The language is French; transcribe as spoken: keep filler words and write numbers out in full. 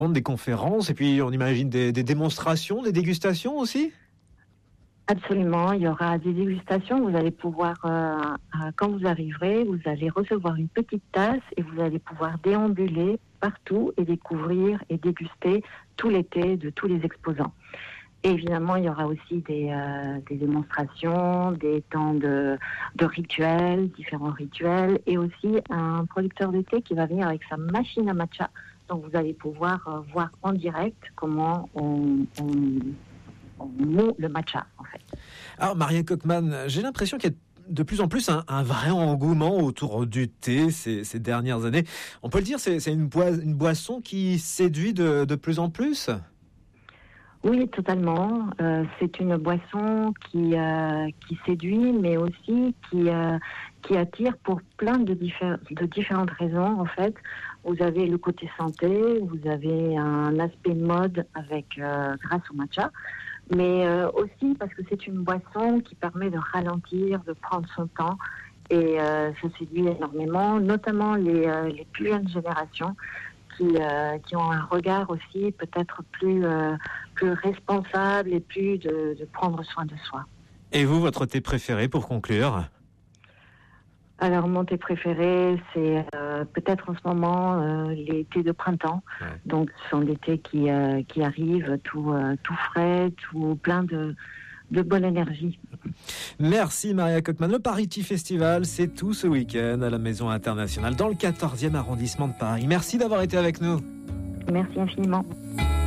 Des conférences et puis on imagine des, des démonstrations, des dégustations aussi? Absolument, il y aura des dégustations. Vous allez pouvoir, euh, euh, quand vous arriverez, vous allez recevoir une petite tasse et vous allez pouvoir déambuler partout et découvrir et déguster tout l'été de tous les exposants. Et évidemment, il y aura aussi des, euh, des démonstrations, des temps de, de rituels, différents rituels, et aussi un producteur de thé qui va venir avec sa machine à matcha. Donc vous allez pouvoir euh, voir en direct comment on, on, on moud le matcha, en fait. Alors, Maria Cockman, j'ai l'impression qu'il y a de plus en plus un, un vrai engouement autour du thé ces, ces dernières années. On peut le dire, c'est, c'est une, boi- une boisson qui séduit de, de plus en plus? Oui, totalement. Euh, c'est une boisson qui euh, qui séduit, mais aussi qui euh, qui attire pour plein de, diffé- de différentes raisons. En fait, vous avez le côté santé, vous avez un aspect mode avec euh, grâce au matcha, mais euh, aussi parce que c'est une boisson qui permet de ralentir, de prendre son temps. Et euh, ça séduit énormément, notamment les, euh, les plus jeunes générations qui, euh, qui ont un regard aussi peut-être plus, euh, plus responsable et plus de, de prendre soin de soi. Et vous, votre thé préféré pour conclure? Alors mon thé préféré, c'est euh, peut-être en ce moment euh, les thés de printemps. Ouais. Donc ce sont des thés qui, euh, qui arrivent tout, euh, tout frais, tout plein de, de bonne énergie. Merci Maria Cockman. Le Paris Tea Festival, c'est tout ce week-end à la Maison Internationale dans le quatorzième arrondissement de Paris. Merci d'avoir été avec nous. Merci infiniment.